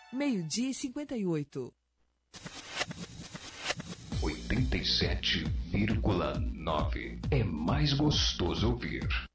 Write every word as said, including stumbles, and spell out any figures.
meio-dia e cinquenta e oito. oitenta e sete vírgula nove. É mais gostoso ouvir.